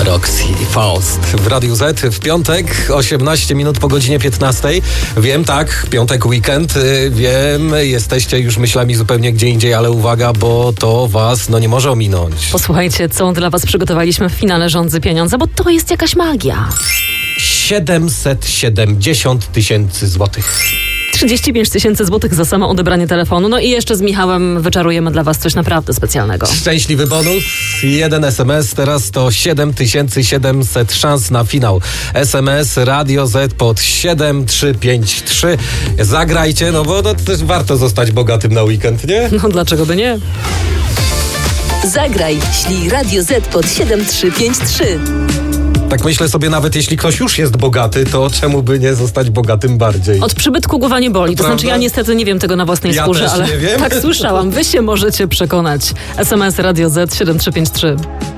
Roxy Faust w Radiu Z w piątek, 18 minut po godzinie 15. Wiem, tak, piątek, weekend, wiem, jesteście już myślami zupełnie gdzie indziej, ale uwaga, bo to was nie może ominąć. Posłuchajcie, co dla was przygotowaliśmy w finale Rządzy Pieniądze, bo to jest jakaś magia. 770 tysięcy złotych. 35 tysięcy złotych za samo odebranie telefonu. No i jeszcze z Michałem wyczarujemy dla was coś naprawdę specjalnego. Szczęśliwy bonus, 1 SMS, teraz to 7700 szans na finał. SMS Radio Z pod 7353. Zagrajcie, bo to też warto zostać bogatym na weekend, nie? No dlaczego by nie? Zagraj, ślij Radio Z pod 7353. Tak myślę sobie, nawet jeśli ktoś już jest bogaty, to czemu by nie zostać bogatym bardziej? Od przybytku głowa nie boli. To Prawda? znaczy ja niestety nie wiem tego na własnej skórze, też ale nie wiem. tak słyszałam. Wy się możecie przekonać. SMS Radio Z 7353.